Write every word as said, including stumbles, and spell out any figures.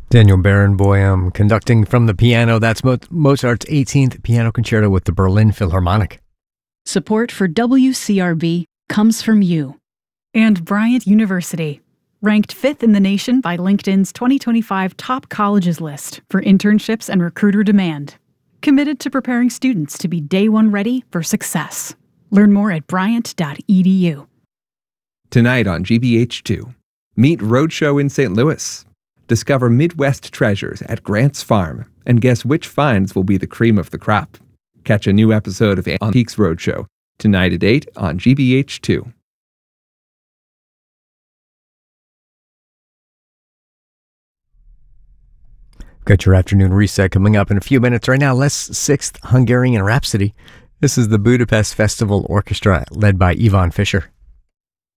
Daniel Barenboim conducting from the piano. That's Mo- Mozart's eighteenth Piano Concerto with the Berlin Philharmonic. Support for W C R B comes from you. And Bryant University, ranked fifth in the nation by LinkedIn's twenty twenty-five Top Colleges list for internships and recruiter demand. Committed to preparing students to be day one ready for success. Learn more at bryant dot e d u. Tonight on G B H two, meet Roadshow in Saint Louis. Discover Midwest treasures at Grant's Farm and guess which finds will be the cream of the crop. Catch a new episode of Antiques Roadshow tonight at eight on G B H two. Got your afternoon reset coming up in a few minutes. Right now, Les Sixth Hungarian Rhapsody. This is the Budapest Festival Orchestra led by Ivan Fischer.